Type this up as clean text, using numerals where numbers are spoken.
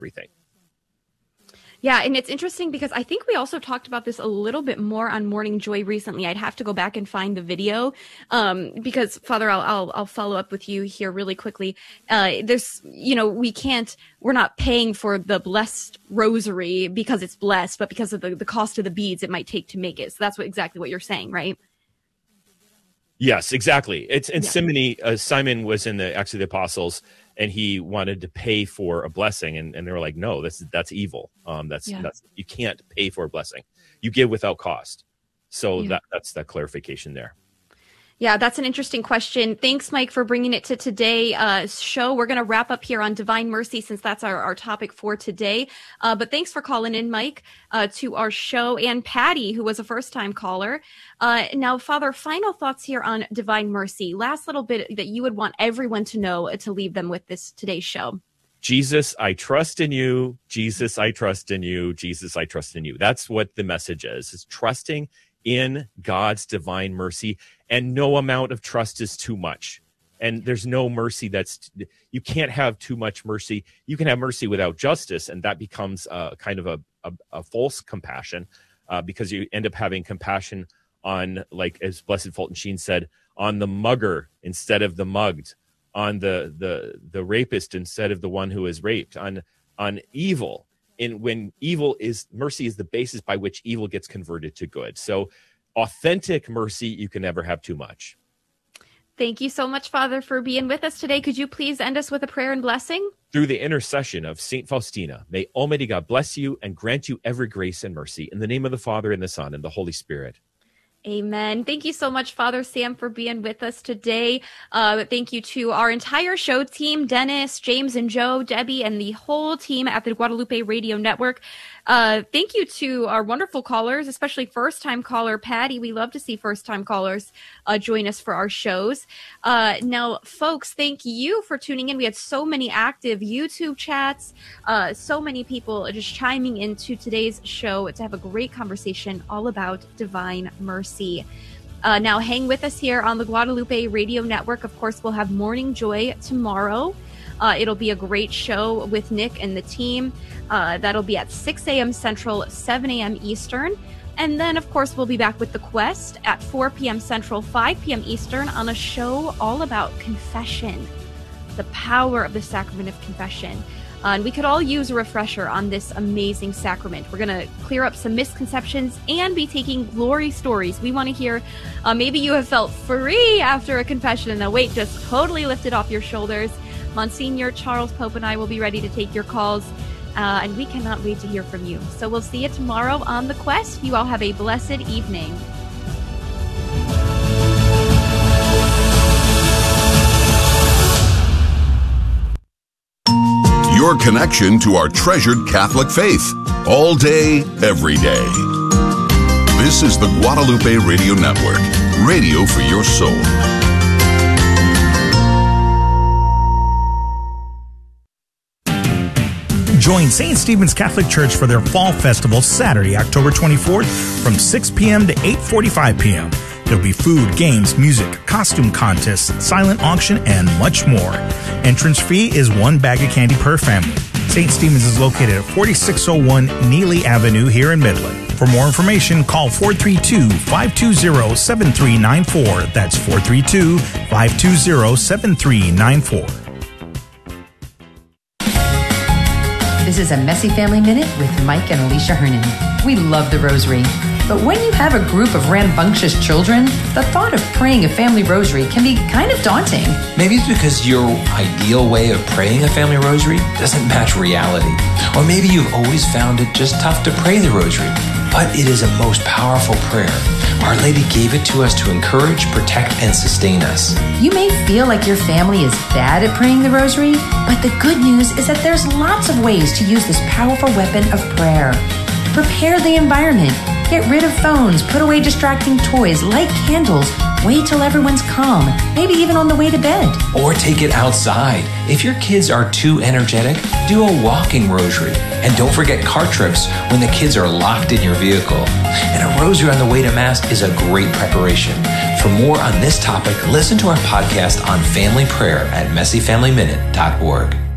everything. Yeah, and it's interesting because I think we also talked about this a little bit more on Morning Joy recently. I'd have to go back and find the video, because Father, I'll follow up with you here really quickly. There's, we're not paying for the blessed rosary because it's blessed, but because of the cost of the beads it might take to make it. So that's exactly what you're saying, right? Yes, exactly. It's in Simony. Simon was in the Acts of the Apostles, and he wanted to pay for a blessing, and they were like, "No, that's evil. That's you can't pay for a blessing. You give without cost." So that's that clarification there. Yeah, that's an interesting question. Thanks, Mike, for bringing it to today's show. We're going to wrap up here on Divine Mercy since that's our topic for today. But thanks for calling in, Mike, to our show, and Patty, who was a first-time caller. Now, Father, final thoughts here on Divine Mercy. Last little bit that you would want everyone to know to leave them with today's show. Jesus, I trust in you. Jesus, I trust in you. Jesus, I trust in you. That's what the message is trusting in God's divine mercy, and no amount of trust is too much. And there's no mercy you can't have too much mercy. You can have mercy without justice, and that becomes kind of a false compassion, because you end up having compassion on, like as Blessed Fulton Sheen said, on the mugger instead of the mugged, on the rapist instead of the one who is raped, on evil. And when mercy is the basis by which evil gets converted to good. So authentic mercy, you can never have too much. Thank you so much, Father, for being with us today. Could you please end us with a prayer and blessing? Through the intercession of St. Faustina, may Almighty God bless you and grant you every grace and mercy. In the name of the Father, and the Son, and the Holy Spirit. Amen. Thank you so much, Father Sam, for being with us today. Thank you to our entire show team, Dennis, James and Joe, Debbie, and the whole team at the Guadalupe Radio Network. Thank you to our wonderful callers, especially first-time caller Patty. We love to see first-time callers join us for our shows. Now, folks, thank you for tuning in. We had so many active YouTube chats, so many people just chiming into today's show to have a great conversation all about divine mercy. Now, hang with us here on the Guadalupe Radio Network. Of course, we'll have Morning Joy tomorrow. It'll be a great show with Nick and the team. That'll be at 6 a.m. Central, 7 a.m. Eastern. And then, of course, we'll be back with The Quest at 4 p.m. Central, 5 p.m. Eastern on a show all about confession, the power of the sacrament of confession. And we could all use a refresher on this amazing sacrament. We're going to clear up some misconceptions and be taking glory stories. We want to hear, maybe you have felt free after a confession and the weight just totally lifted off your shoulders. Monsignor Charles Pope and I will be ready to take your calls, and we cannot wait to hear from you. So we'll see you tomorrow on The Quest. You all have a blessed evening. Your connection to our treasured Catholic faith, all day, every day. This is the Guadalupe Radio Network, radio for your soul. Join St. Stephen's Catholic Church for their Fall Festival Saturday, October 24th from 6 p.m. to 8:45 p.m. There'll be food, games, music, costume contests, silent auction, and much more. Entrance fee is one bag of candy per family. St. Stephen's is located at 4601 Neely Avenue here in Midland. For more information, call 432-520-7394. That's 432-520-7394. This is a Messy Family Minute with Mike and Alicia Hernan. We love the rosary. But when you have a group of rambunctious children, the thought of praying a family rosary can be kind of daunting. Maybe it's because your ideal way of praying a family rosary doesn't match reality. Or maybe you've always found it just tough to pray the rosary. But it is a most powerful prayer. Our Lady gave it to us to encourage, protect, and sustain us. You may feel like your family is bad at praying the rosary, but the good news is that there's lots of ways to use this powerful weapon of prayer. Prepare the environment. Get rid of phones, put away distracting toys, light candles, wait till everyone's calm, maybe even on the way to bed. Or take it outside. If your kids are too energetic, do a walking rosary. And don't forget car trips when the kids are locked in your vehicle. And a rosary on the way to Mass is a great preparation. For more on this topic, listen to our podcast on family prayer at messyfamilyminute.org.